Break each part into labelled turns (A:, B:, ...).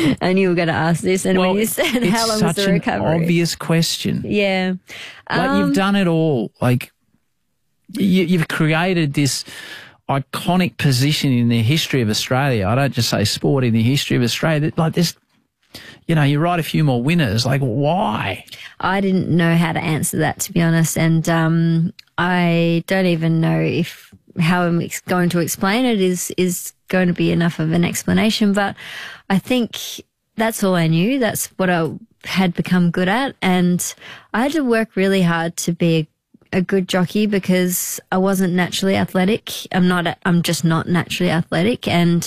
A: I knew you were going to ask this. And when you said how long was the recovery?
B: It's such an obvious question.
A: Yeah.
B: Like you've done it all. Like you've created this iconic position in the history of Australia. I don't just say sport, in the history of Australia. Like this, you know, you write a few more winners. Like why?
A: I didn't know how to answer that, to be honest. And I don't even know how I'm going to explain it is going to be enough of an explanation. But I think that's all I knew. That's what I had become good at. And I had to work really hard to be a good jockey because I wasn't naturally athletic. I'm just not naturally athletic. And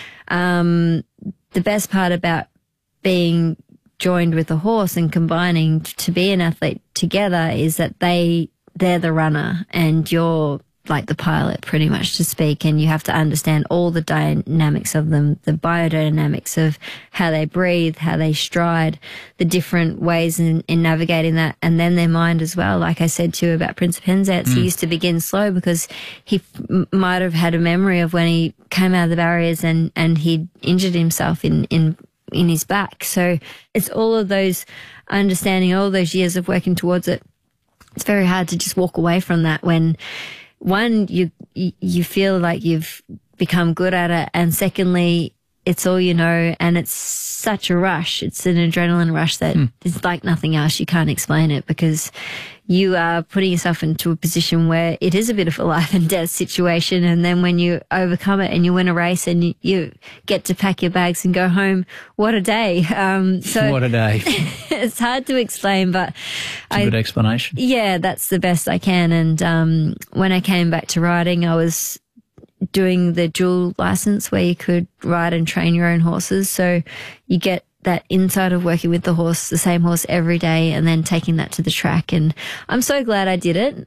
A: the best part about being joined with a horse and combining to be an athlete together is that they're the runner and you're like the pilot, pretty much, to speak, and you have to understand all the dynamics of them, the biodynamics of how they breathe, how they stride, the different ways in navigating that, and then their mind as well. Like I said to you about Prince of Penzance, he used to begin slow because he might have had a memory of when he came out of the barriers and he'd injured himself in his back. So it's all of those understanding, all those years of working towards it. It's very hard to just walk away from that when, one, you feel like you've become good at it, and secondly, it's all you know, and it's such a rush. It's an adrenaline rush that is like nothing else. You can't explain it because you are putting yourself into a position where it is a bit of a life and death situation. And then when you overcome it and you win a race and you get to pack your bags and go home, what a day.
B: What a day.
A: It's hard to explain, but
B: it's a good explanation.
A: Yeah, that's the best I can. And when I came back to riding, I was doing the dual license where you could ride and train your own horses. So you get that insight of working with the horse, the same horse every day, and then taking that to the track. And I'm so glad I did it.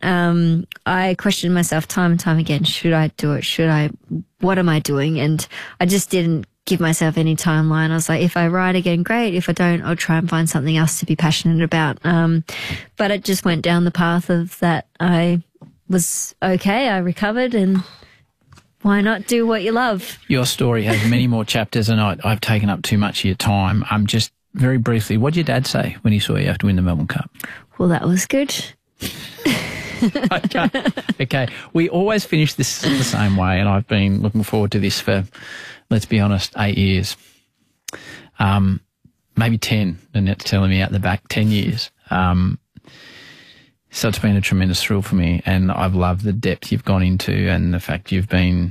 A: I questioned myself time and time again. Should I do it? What am I doing? And I just didn't give myself any timeline. I was like, if I ride again, great. If I don't, I'll try and find something else to be passionate about. But it just went down the path of that. I was okay. I recovered, and why not do what you love?
B: Your story has many more chapters, and I've taken up too much of your time. Just very briefly, what did your dad say when he saw you after winning the Melbourne Cup?
A: Well, that was good.
B: Okay. We always finish this the same way, and I've been looking forward to this for, let's be honest, 8 years. Maybe 10. Annette's telling me out the back, 10 years. So it's been a tremendous thrill for me, and I've loved the depth you've gone into and the fact you've been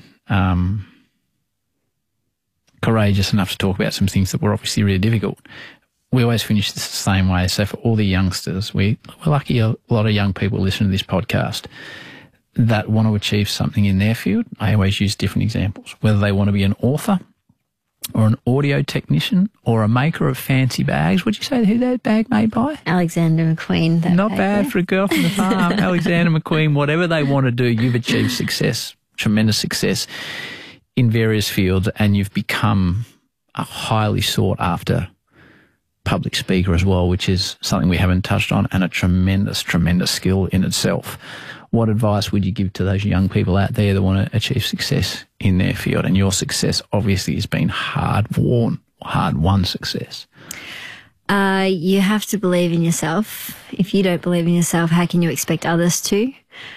B: courageous enough to talk about some things that were obviously really difficult. We always finish this the same way. So for all the youngsters, we're lucky a lot of young people listen to this podcast that want to achieve something in their field. I always use different examples, whether they want to be an author or an audio technician or a maker of fancy bags. Would you say who that bag made by?
A: Alexander McQueen.
B: Not bad for a girl from the farm. Alexander McQueen, whatever they want to do, you've achieved success, tremendous success in various fields, and you've become a highly sought after public speaker as well, which is something we haven't touched on, and a tremendous, tremendous skill in itself. What advice would you give to those young people out there that want to achieve success in their field? And your success obviously has been hard-won success.
A: You have to believe in yourself. If you don't believe in yourself, how can you expect others to?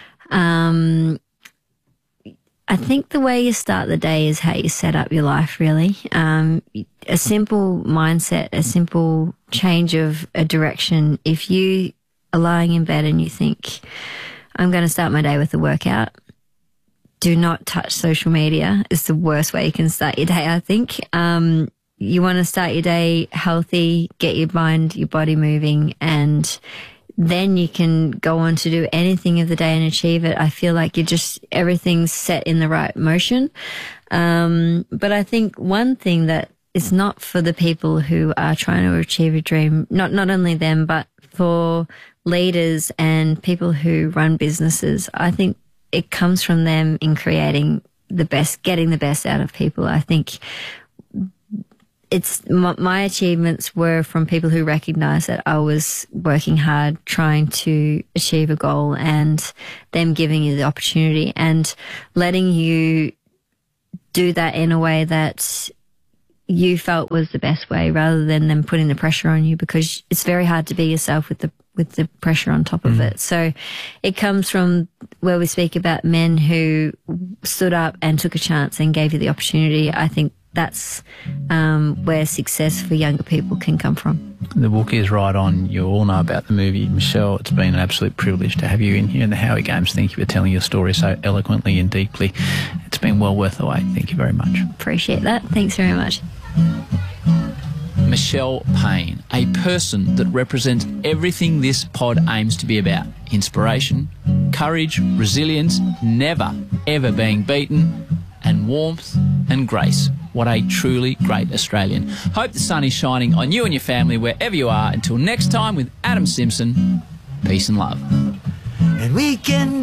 A: I think the way you start the day is how you set up your life, really. A simple mindset, a simple change of a direction. If you are lying in bed and you think, I'm going to start my day with a workout, do not touch social media. It's the worst way you can start your day, I think. You want to start your day healthy, get your mind, your body moving, and then you can go on to do anything of the day and achieve it. I feel like everything's set in the right motion. But I think one thing that is not for the people who are trying to achieve a dream, not only them, but for leaders and people who run businesses, I think it comes from them in creating the best, getting the best out of people. I think my achievements were from people who recognized that I was working hard trying to achieve a goal, and them giving you the opportunity and letting you do that in a way that you felt was the best way, rather than them putting the pressure on you, because it's very hard to be yourself with the pressure on top of it. So it comes from where we speak about men who stood up and took a chance and gave you the opportunity. I think that's where success for younger people can come from.
B: The book is right on. You all know about the movie. Michelle, it's been an absolute privilege to have you in here in the Howie Games. Thank you for telling your story so eloquently and deeply. It's been well worth the wait. Thank you very much.
A: Appreciate that. Thanks very much.
B: Michelle Payne, a person that represents everything this pod aims to be about. Inspiration, courage, resilience, never, ever being beaten, and warmth and grace. What a truly great Australian. Hope the sun is shining on you and your family wherever you are. Until next time with Adam Simpson, peace and love.
C: And we can